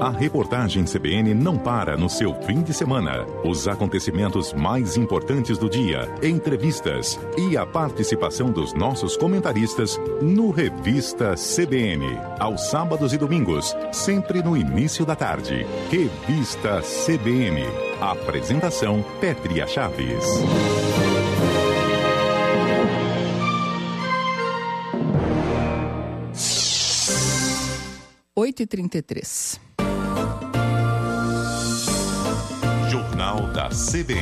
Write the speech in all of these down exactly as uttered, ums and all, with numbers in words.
A reportagem C B N não para no seu fim de semana. Os acontecimentos mais importantes do dia, entrevistas e a participação dos nossos comentaristas no Revista C B N. Aos sábados e domingos, sempre no início da tarde. Revista C B N. Apresentação Pétria Chaves. oito e trinta e três. Jornal da C B N.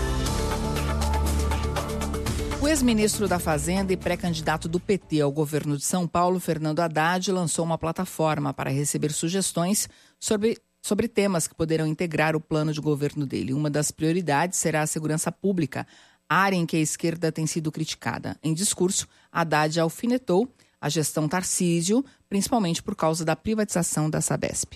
O ex-ministro da Fazenda e pré-candidato do P T ao governo de São Paulo, Fernando Haddad, lançou uma plataforma para receber sugestões sobre, sobre temas que poderão integrar o plano de governo dele. Uma das prioridades será a segurança pública, área em que a esquerda tem sido criticada. Em discurso, Haddad alfinetou a gestão Tarcísio, principalmente por causa da privatização da Sabesp.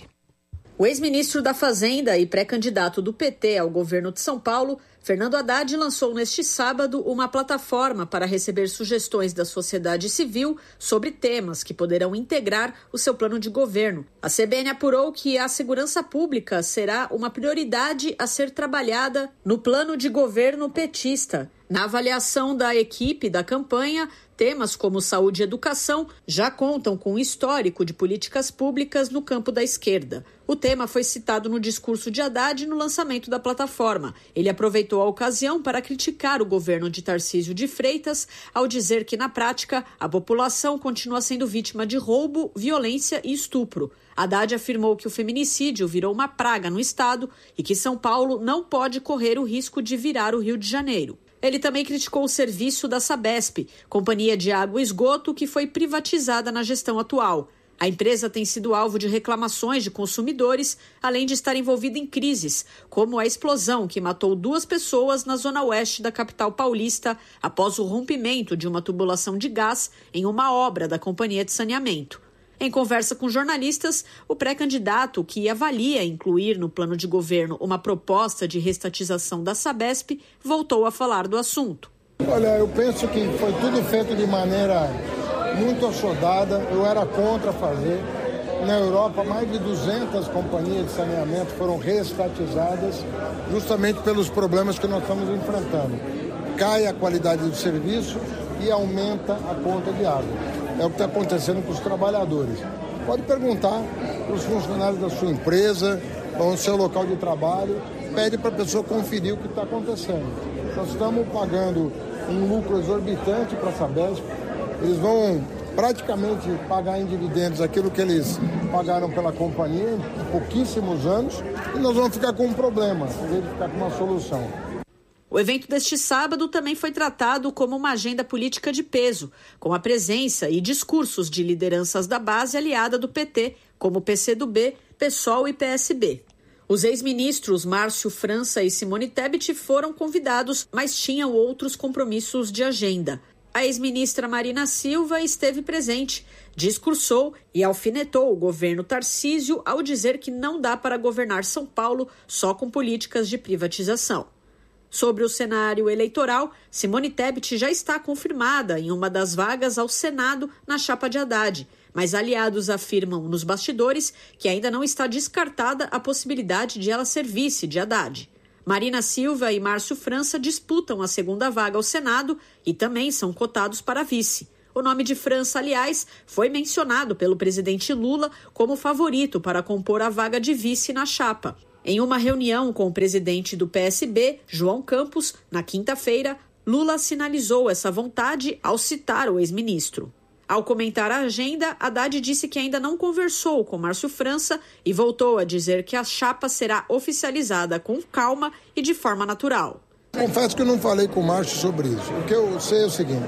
O ex-ministro da Fazenda e pré-candidato do P T ao governo de São Paulo, Fernando Haddad, lançou neste sábado uma plataforma para receber sugestões da sociedade civil sobre temas que poderão integrar o seu plano de governo. A C B N apurou que a segurança pública será uma prioridade a ser trabalhada no plano de governo petista. Na avaliação da equipe da campanha, temas como saúde e educação já contam com um histórico de políticas públicas no campo da esquerda. O tema foi citado no discurso de Haddad no lançamento da plataforma. Ele aproveitou a ocasião para criticar o governo de Tarcísio de Freitas, ao dizer que, na prática, a população continua sendo vítima de roubo, violência e estupro. Haddad afirmou que o feminicídio virou uma praga no estado e que São Paulo não pode correr o risco de virar o Rio de Janeiro. Ele também criticou o serviço da Sabesp, companhia de água e esgoto que foi privatizada na gestão atual. A empresa tem sido alvo de reclamações de consumidores, além de estar envolvida em crises, como a explosão que matou duas pessoas na zona oeste da capital paulista após o rompimento de uma tubulação de gás em uma obra da companhia de saneamento. Em conversa com jornalistas, o pré-candidato, que avalia incluir no plano de governo uma proposta de restatização da Sabesp, voltou a falar do assunto. Olha, eu penso que foi tudo feito de maneira muito assodada, eu era contra fazer. Na Europa, mais de duzentas companhias de saneamento foram reestatizadas justamente pelos problemas que nós estamos enfrentando. Cai a qualidade do serviço e aumenta a conta de água. É o que está acontecendo com os trabalhadores. Pode perguntar para os funcionários da sua empresa, para o seu local de trabalho, pede para a pessoa conferir o que está acontecendo. Nós estamos pagando um lucro exorbitante para a Sabesp, eles vão praticamente pagar em dividendos aquilo que eles pagaram pela companhia em pouquíssimos anos e nós vamos ficar com um problema, em vez de ficar com uma solução. O evento deste sábado também foi tratado como uma agenda política de peso, com a presença e discursos de lideranças da base aliada do P T, como P C do B, PSOL e P S B. Os ex-ministros Márcio França e Simone Tebet foram convidados, mas tinham outros compromissos de agenda. A ex-ministra Marina Silva esteve presente, discursou e alfinetou o governo Tarcísio ao dizer que não dá para governar São Paulo só com políticas de privatização. Sobre o cenário eleitoral, Simone Tebet já está confirmada em uma das vagas ao Senado na chapa de Haddad, mas aliados afirmam nos bastidores que ainda não está descartada a possibilidade de ela ser vice de Haddad. Marina Silva e Márcio França disputam a segunda vaga ao Senado e também são cotados para vice. O nome de França, aliás, foi mencionado pelo presidente Lula como favorito para compor a vaga de vice na chapa. Em uma reunião com o presidente do P S B, João Campos, na quinta-feira, Lula sinalizou essa vontade ao citar o ex-ministro. Ao comentar a agenda, Haddad disse que ainda não conversou com Márcio França e voltou a dizer que a chapa será oficializada com calma e de forma natural. Confesso que eu não falei com o Márcio sobre isso. O que eu sei é o seguinte: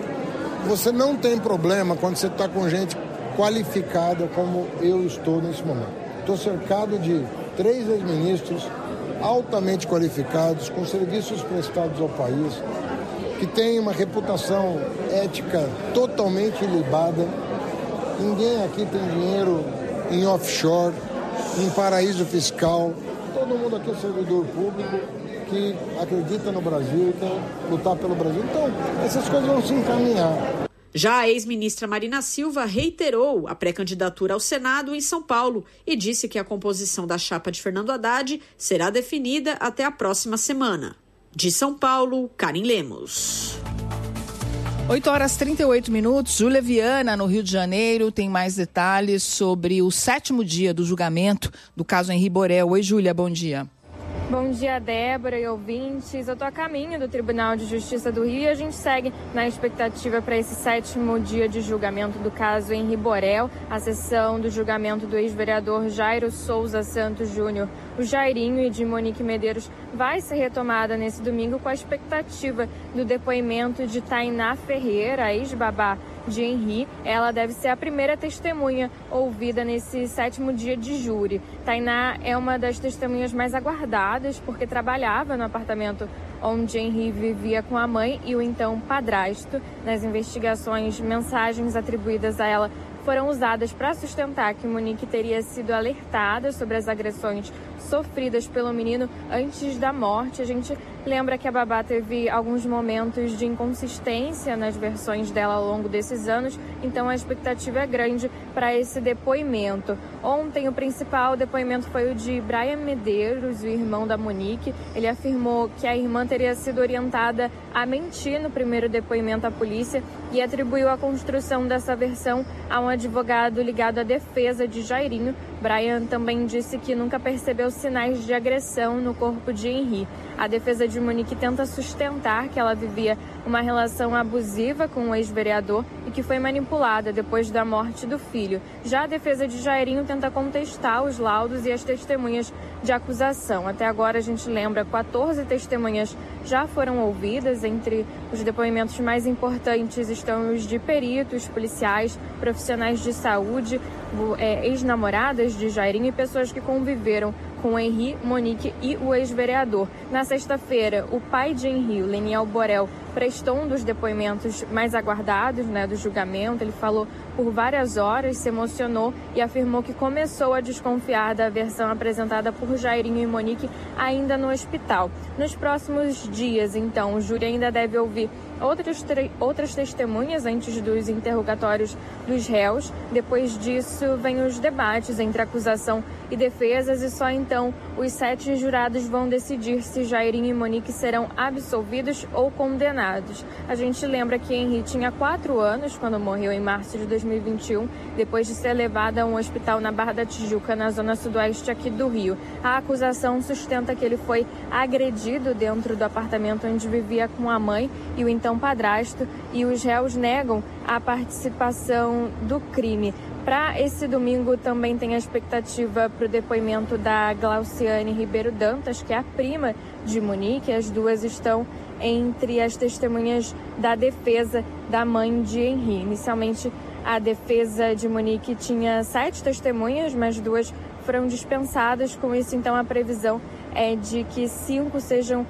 você não tem problema quando você está com gente qualificada como eu estou nesse momento. Estou cercado de três ex-ministros altamente qualificados, com serviços prestados ao país, que têm uma reputação ética totalmente ilibada. Ninguém aqui tem dinheiro em offshore, em paraíso fiscal. Todo mundo aqui é servidor público que acredita no Brasil e quer lutar pelo Brasil. Então, essas coisas vão se encaminhar. Já a ex-ministra Marina Silva reiterou a pré-candidatura ao Senado em São Paulo e disse que a composição da chapa de Fernando Haddad será definida até a próxima semana. De São Paulo, Karin Lemos. oito horas e trinta e oito minutos. Júlia Viana, no Rio de Janeiro, tem mais detalhes sobre o sétimo dia do julgamento do caso Henri Borel. Oi, Júlia, bom dia. Bom dia, Débora e ouvintes. Eu estou a caminho do Tribunal de Justiça do Rio e a gente segue na expectativa para esse sétimo dia de julgamento do caso Henri Borel, a sessão do julgamento do ex-vereador Jairo Souza Santos Júnior. O Jairinho e de Monique Medeiros vai ser retomada nesse domingo com a expectativa do depoimento de Tainá Ferreira, a ex-babá de Henri. Ela deve ser a primeira testemunha ouvida nesse sétimo dia de júri. Tainá é uma das testemunhas mais aguardadas porque trabalhava no apartamento onde Henri vivia com a mãe e o então padrasto. Nas investigações, mensagens atribuídas a ela foram usadas para sustentar que Monique teria sido alertada sobre as agressões sofridas pelo menino antes da morte. A gente lembra que a babá teve alguns momentos de inconsistência nas versões dela ao longo desses anos, então a expectativa é grande para esse depoimento. Ontem, o principal depoimento foi o de Brian Medeiros, o irmão da Monique. Ele afirmou que a irmã teria sido orientada a mentir no primeiro depoimento à polícia e atribuiu a construção dessa versão a um advogado ligado à defesa de Jairinho. Brian também disse que nunca percebeu sinais de agressão no corpo de Henri. A defesa de Monique tenta sustentar que ela vivia uma relação abusiva com o ex-vereador e que foi manipulada depois da morte do filho. Já a defesa de Jairinho tenta contestar os laudos e as testemunhas de acusação. Até agora, a gente lembra, quatorze testemunhas já foram ouvidas. Entre os depoimentos mais importantes estão os de peritos, policiais, profissionais de saúde, é, ex-namoradas de Jairinho e pessoas que conviveram com Henri, Monique e o ex-vereador. Na sexta-feira, o pai de Henri, o Leniel Borel, prestou um dos depoimentos mais aguardados, né, do julgamento. Ele falou por várias horas, se emocionou e afirmou que começou a desconfiar da versão apresentada por Jairinho e Monique ainda no hospital. Nos próximos dias, então, o júri ainda deve ouvir outras, outras testemunhas antes dos interrogatórios dos réus. Depois disso, vem os debates entre acusação e defesas e só então os sete jurados vão decidir se Jairinho e Monique serão absolvidos ou condenados. A gente lembra que Henri tinha quatro anos quando morreu em março de dois mil e vinte e um, depois de ser levado a um hospital na Barra da Tijuca, na zona sudoeste aqui do Rio. A acusação sustenta que ele foi agredido dentro do apartamento onde vivia com a mãe e o então padrasto, e os réus negam a participação do crime. Para esse domingo também tem a expectativa para o depoimento da Glauciane Ribeiro Dantas, que é a prima de Monique. As duas estão entre as testemunhas da defesa da mãe de Henri. Inicialmente, a defesa de Monique tinha sete testemunhas, mas duas foram dispensadas. Com isso, então, a previsão é de que cinco sejam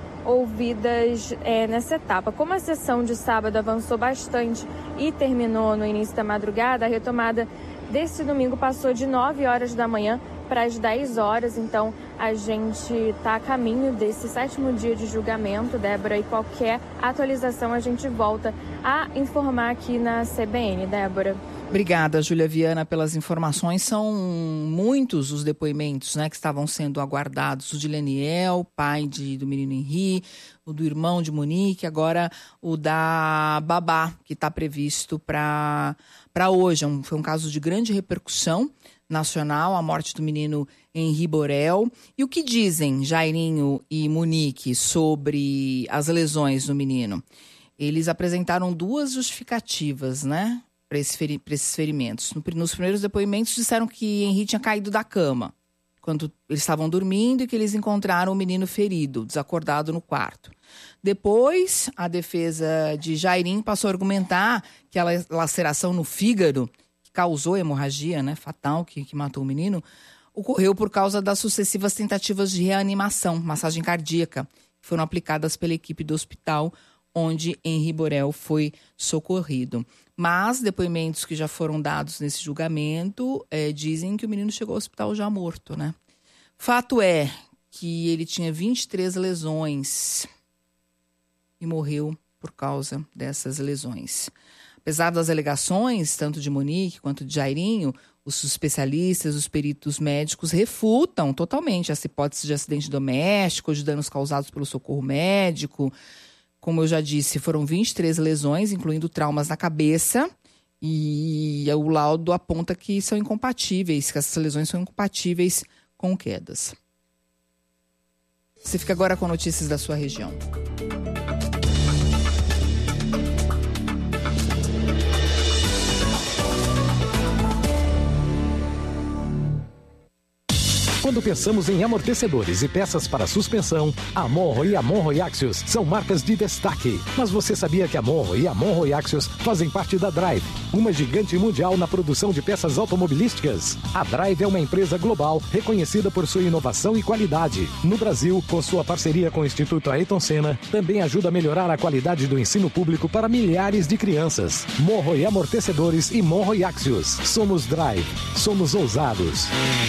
ouvidas é, nessa etapa. Como a sessão de sábado avançou bastante e terminou no início da madrugada, a retomada desse domingo passou de nove horas da manhã para as dez horas, então a gente está a caminho desse sétimo dia de julgamento, Débora, e qualquer atualização a gente volta a informar aqui na C B N, Débora. Obrigada, Júlia Viana, pelas informações. São muitos os depoimentos, né, que estavam sendo aguardados. O de Leniel, pai de, do menino Henri, o do irmão de Monique, agora o da babá, que está previsto para hoje. É um, foi um caso de grande repercussão nacional, a morte do menino Henri Borel. E o que dizem Jairinho e Monique sobre as lesões do menino? Eles apresentaram duas justificativas, né, para esse feri- para esses ferimentos. No, nos primeiros depoimentos disseram que Henri tinha caído da cama quando eles estavam dormindo e que eles encontraram o menino ferido, desacordado no quarto. Depois, a defesa de Jairinho passou a argumentar que a laceração no fígado, que causou hemorragia, né, fatal, que, que matou o menino, ocorreu por causa das sucessivas tentativas de reanimação, massagem cardíaca, que foram aplicadas pela equipe do hospital onde Henri Borel foi socorrido. Mas depoimentos que já foram dados nesse julgamento é, dizem que o menino chegou ao hospital já morto, né? Fato é que ele tinha vinte e três lesões e morreu por causa dessas lesões. Apesar das alegações, tanto de Monique quanto de Jairinho, os especialistas, os peritos médicos refutam totalmente essa hipótese de acidente doméstico, de danos causados pelo socorro médico. Como eu já disse, foram vinte e três lesões, incluindo traumas na cabeça, e o laudo aponta que são incompatíveis, que essas lesões são incompatíveis com quedas. Você fica agora com notícias da sua região. Quando pensamos em amortecedores e peças para suspensão, a Monro e a Monro Axios são marcas de destaque. Mas você sabia que a Monro e a Monro Axios fazem parte da Drive, uma gigante mundial na produção de peças automobilísticas? A Drive é uma empresa global reconhecida por sua inovação e qualidade. No Brasil, com sua parceria com o Instituto Ayrton Senna, também ajuda a melhorar a qualidade do ensino público para milhares de crianças. Monro e Amortecedores e Monro Axios. Somos Drive. Somos ousados.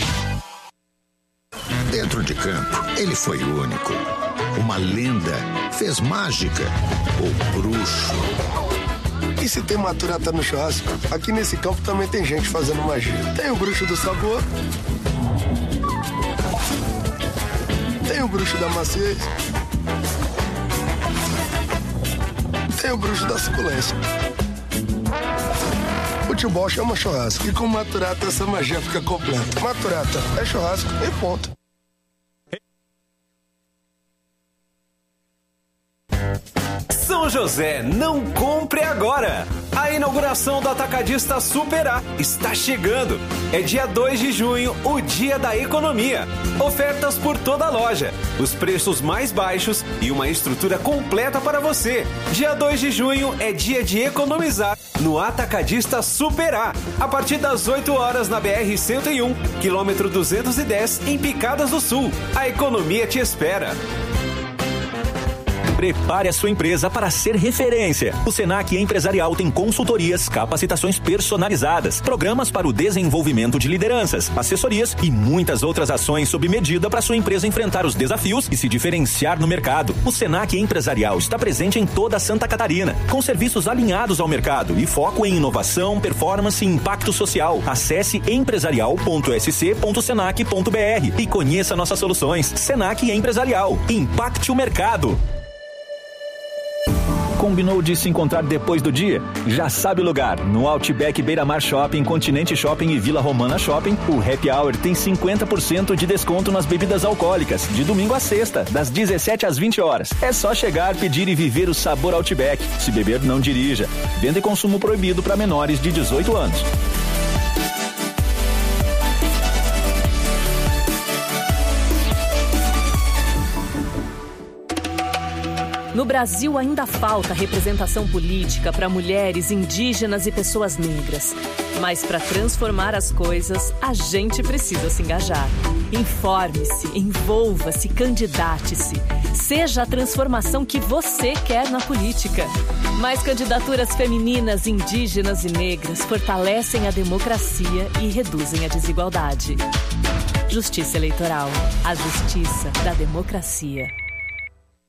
Dentro de campo, ele foi único. Uma lenda, fez mágica, o bruxo. E se tem maturata no churrasco, aqui nesse campo também tem gente fazendo magia. Tem o bruxo do sabor, tem o bruxo da maciez, tem o bruxo da suculência. Futebol chama churrasco e com maturata essa magia fica completa. Maturata é churrasco e ponto. São José, não compre agora! A inauguração do Atacadista Super A está chegando. É dia dois de junho, o dia da economia. Ofertas por toda a loja, os preços mais baixos e uma estrutura completa para você. Dia dois de junho é dia de economizar no Atacadista Super A. A partir das oito horas na B R cento e um, quilômetro duzentos e dez, em Picadas do Sul. A economia te espera. Prepare a sua empresa para ser referência. O Senac Empresarial tem consultorias, capacitações personalizadas, programas para o desenvolvimento de lideranças, assessorias e muitas outras ações sob medida para sua empresa enfrentar os desafios e se diferenciar no mercado. O Senac Empresarial está presente em toda Santa Catarina, com serviços alinhados ao mercado e foco em inovação, performance e impacto social. Acesse empresarial ponto s c ponto senac ponto b r e conheça nossas soluções. Senac Empresarial. Impacte o mercado. Combinou de se encontrar depois do dia? Já sabe o lugar. No Outback Beira-Mar Shopping, Continente Shopping e Vila Romana Shopping, o Happy Hour tem cinquenta por cento de desconto nas bebidas alcoólicas, de domingo a sexta, das dezessete às vinte horas. É só chegar, pedir e viver o sabor Outback. Se beber, não dirija. Venda e consumo proibido para menores de dezoito anos. No Brasil, ainda falta representação política para mulheres, indígenas e pessoas negras. Mas para transformar as coisas, a gente precisa se engajar. Informe-se, envolva-se, candidate-se. Seja a transformação que você quer na política. Mais candidaturas femininas, indígenas e negras fortalecem a democracia e reduzem a desigualdade. Justiça Eleitoral. A justiça da democracia.